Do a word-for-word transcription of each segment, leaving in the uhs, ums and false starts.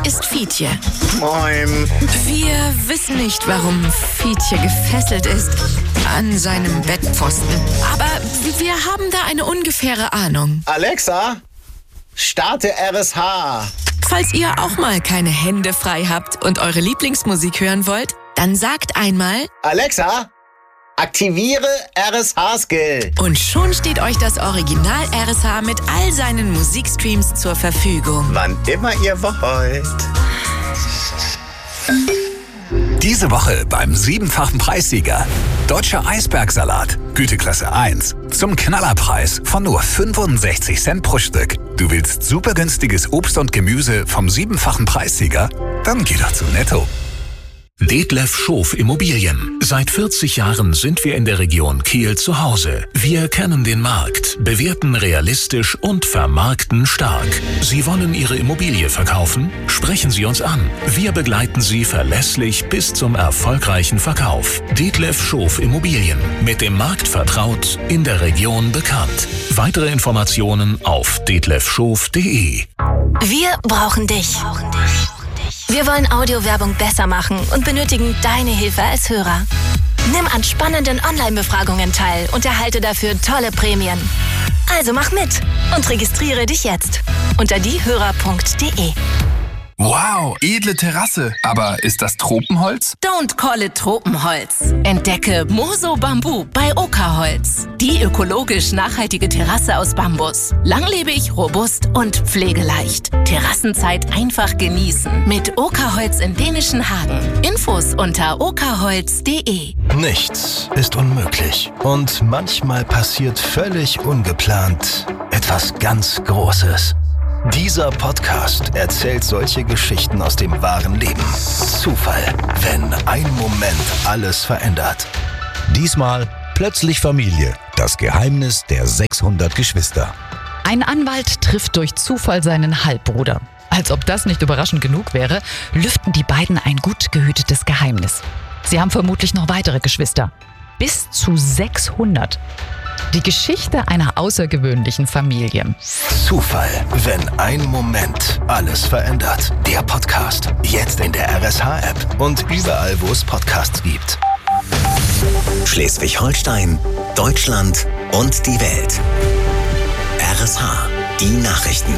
ist Fietje. Moin. Wir wissen nicht, warum Fietje gefesselt ist an seinem Bettpfosten. Aber wir haben da eine ungefähre Ahnung. Alexa, starte R S H. Falls ihr auch mal keine Hände frei habt und eure Lieblingsmusik hören wollt, dann sagt einmal: Alexa, aktiviere R S H-Skill. Und schon steht euch das Original R S H mit all seinen Musikstreams zur Verfügung. Wann immer ihr wollt. Diese Woche beim siebenfachen Preissieger. Deutscher Eisbergsalat, Güteklasse eins. Zum Knallerpreis von nur fünfundsechzig Cent pro Stück. Du willst super günstiges Obst und Gemüse vom siebenfachen Preissieger? Dann geh doch zu Netto. Detlef Schof Immobilien. Seit vierzig Jahren sind wir in der Region Kiel zu Hause. Wir kennen den Markt, bewerten realistisch und vermarkten stark. Sie wollen Ihre Immobilie verkaufen? Sprechen Sie uns an. Wir begleiten Sie verlässlich bis zum erfolgreichen Verkauf. Detlef Schof Immobilien. Mit dem Markt vertraut, in der Region bekannt. Weitere Informationen auf detlefschof punkt de. Wir brauchen dich. Wir wollen Audiowerbung besser machen und benötigen deine Hilfe als Hörer. Nimm an spannenden Online-Befragungen teil und erhalte dafür tolle Prämien. Also mach mit und registriere dich jetzt unter diehörer punkt de. Wow, edle Terrasse. Aber ist das Tropenholz? Don't call it Tropenholz. Entdecke Moso Bambu bei Oka-Holz. Die ökologisch nachhaltige Terrasse aus Bambus. Langlebig, robust und pflegeleicht. Terrassenzeit einfach genießen. Mit Oka-Holz in dänischen Hagen. Infos unter okaholz punkt de. Nichts ist unmöglich. Und manchmal passiert völlig ungeplant etwas ganz Großes. Dieser Podcast erzählt solche Geschichten aus dem wahren Leben. Zufall, wenn ein Moment alles verändert. Diesmal plötzlich Familie. Das Geheimnis der sechshundert Geschwister. Ein Anwalt trifft durch Zufall seinen Halbbruder. Als ob das nicht überraschend genug wäre, lüften die beiden ein gut gehütetes Geheimnis. Sie haben vermutlich noch weitere Geschwister. Bis zu sechshundert. Die Geschichte einer außergewöhnlichen Familie. Zufall, wenn ein Moment alles verändert. Der Podcast, jetzt in der R S H-App und überall, wo es Podcasts gibt. Schleswig-Holstein, Deutschland und die Welt. R S H, die Nachrichten.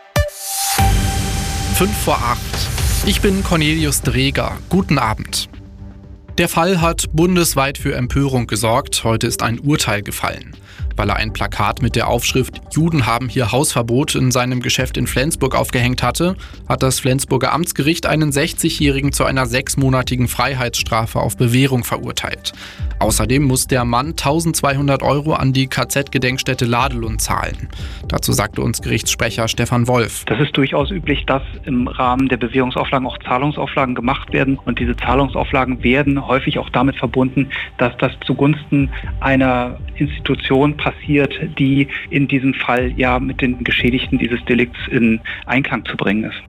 Fünf vor acht. Ich bin Cornelius Dreger. Guten Abend. Der Fall hat bundesweit für Empörung gesorgt. Heute ist ein Urteil gefallen. Weil er ein Plakat mit der Aufschrift „Juden haben hier Hausverbot" in seinem Geschäft in Flensburg aufgehängt hatte, hat das Flensburger Amtsgericht einen sechzigjährigen zu einer sechsmonatigen Freiheitsstrafe auf Bewährung verurteilt. Außerdem muss der Mann tausendzweihundert Euro an die K Z-Gedenkstätte Ladelund zahlen. Dazu sagte uns Gerichtssprecher Stefan Wolf. Das ist durchaus üblich, dass im Rahmen der Bewährungsauflagen auch Zahlungsauflagen gemacht werden. Und diese Zahlungsauflagen werden häufig auch damit verbunden, dass das zugunsten einer Institution passiert, die in diesem Fall ja mit den Geschädigten dieses Delikts in Einklang zu bringen ist.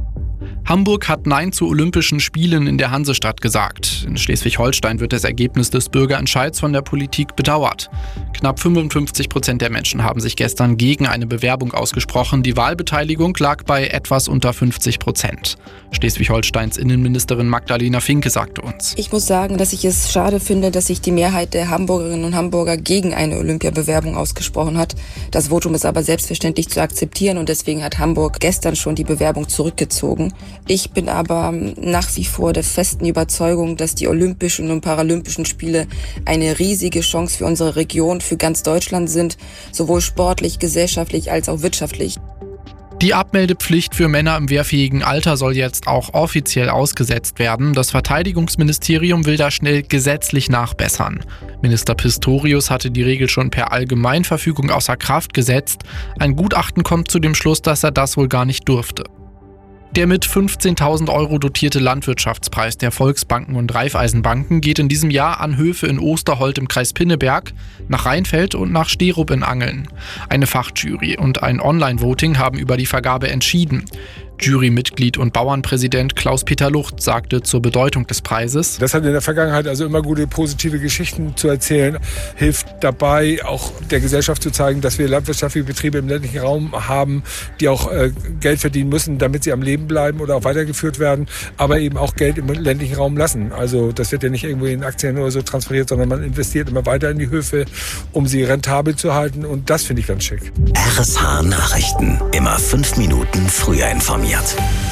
Hamburg hat Nein zu Olympischen Spielen in der Hansestadt gesagt. In Schleswig-Holstein wird das Ergebnis des Bürgerentscheids von der Politik bedauert. Knapp fünfundfünfzig Prozent der Menschen haben sich gestern gegen eine Bewerbung ausgesprochen. Die Wahlbeteiligung lag bei etwas unter fünfzig Prozent. Schleswig-Holsteins Innenministerin Magdalena Finke sagte uns: Ich muss sagen, dass ich es schade finde, dass sich die Mehrheit der Hamburgerinnen und Hamburger gegen eine Olympiabewerbung ausgesprochen hat. Das Votum ist aber selbstverständlich zu akzeptieren und deswegen hat Hamburg gestern schon die Bewerbung zurückgezogen. Ich bin aber nach wie vor der festen Überzeugung, dass die Olympischen und Paralympischen Spiele eine riesige Chance für unsere Region, für ganz Deutschland sind, sowohl sportlich, gesellschaftlich als auch wirtschaftlich. Die Abmeldepflicht für Männer im wehrfähigen Alter soll jetzt auch offiziell ausgesetzt werden. Das Verteidigungsministerium will da schnell gesetzlich nachbessern. Minister Pistorius hatte die Regel schon per Allgemeinverfügung außer Kraft gesetzt. Ein Gutachten kommt zu dem Schluss, dass er das wohl gar nicht durfte. Der mit fünfzehntausend Euro dotierte Landwirtschaftspreis der Volksbanken und Raiffeisenbanken geht in diesem Jahr an Höfe in Osterholt im Kreis Pinneberg, nach Rheinfeld und nach Sterup in Angeln. Eine Fachjury und ein Online-Voting haben über die Vergabe entschieden. Jurymitglied und Bauernpräsident Klaus-Peter Lucht sagte zur Bedeutung des Preises: Das hat in der Vergangenheit also immer gute, positive Geschichten zu erzählen, hilft dabei, auch der Gesellschaft zu zeigen, dass wir landwirtschaftliche Betriebe im ländlichen Raum haben, die auch äh, Geld verdienen müssen, damit sie am Leben bleiben oder auch weitergeführt werden, aber eben auch Geld im ländlichen Raum lassen. Also das wird ja nicht irgendwo in Aktien oder so transferiert, sondern man investiert immer weiter in die Höfe, um sie rentabel zu halten, und das finde ich ganz schick. R S H Nachrichten. Immer fünf Minuten früher informiert.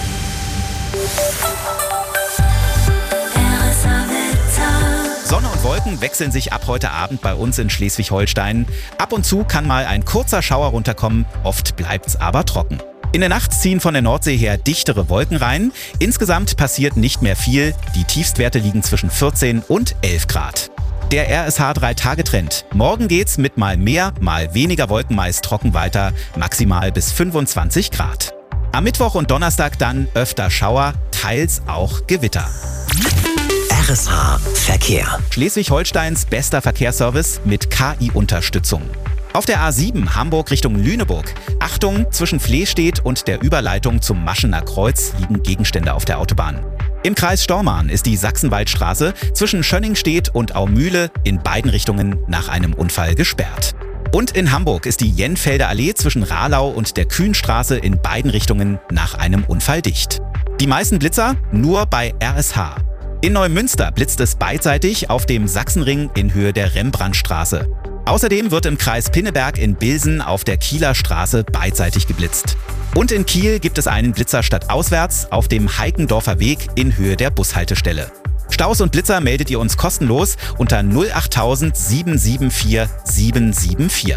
Sonne und Wolken wechseln sich ab heute Abend bei uns in Schleswig-Holstein. Ab und zu kann mal ein kurzer Schauer runterkommen, oft bleibt's aber trocken. In der Nacht ziehen von der Nordsee her dichtere Wolken rein. Insgesamt passiert nicht mehr viel. Die Tiefstwerte liegen zwischen vierzehn und elf Grad. Der R S H drei Tage Trend. Morgen geht's mit mal mehr, mal weniger Wolken meist trocken weiter, maximal bis fünfundzwanzig Grad. Am Mittwoch und Donnerstag dann öfter Schauer, teils auch Gewitter. R S H Verkehr. Schleswig-Holsteins bester Verkehrsservice mit K I-Unterstützung. Auf der A sieben Hamburg Richtung Lüneburg. Achtung, zwischen Flehstedt und der Überleitung zum Maschener Kreuz liegen Gegenstände auf der Autobahn. Im Kreis Stormarn ist die Sachsenwaldstraße zwischen Schönningstedt und Aumühle in beiden Richtungen nach einem Unfall gesperrt. Und in Hamburg ist die Jenfelder Allee zwischen Rahlau und der Kühnstraße in beiden Richtungen nach einem Unfall dicht. Die meisten Blitzer nur bei R S H. In Neumünster blitzt es beidseitig auf dem Sachsenring in Höhe der Rembrandtstraße. Außerdem wird im Kreis Pinneberg in Bilsen auf der Kieler Straße beidseitig geblitzt. Und in Kiel gibt es einen Blitzer stadtauswärts auf dem Heikendorfer Weg in Höhe der Bushaltestelle. Staus und Blitzer meldet ihr uns kostenlos unter null acht null null sieben sieben vier sieben sieben vier.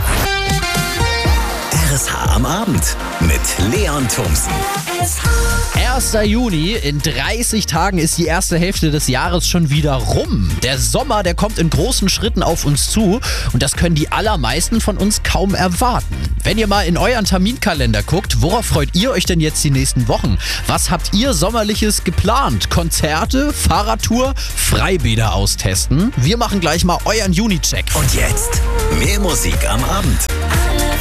R S H am Abend mit Leon Thomsen. erster Juni, in dreißig Tagen ist die erste Hälfte des Jahres schon wieder rum. Der Sommer, der kommt in großen Schritten auf uns zu und das können die allermeisten von uns kaum erwarten. Wenn ihr mal in euren Terminkalender guckt, worauf freut ihr euch denn jetzt die nächsten Wochen? Was habt ihr Sommerliches geplant? Konzerte, Fahrradtour, Freibäder austesten? Wir machen gleich mal euren Juni-Check. Und jetzt mehr Musik am Abend.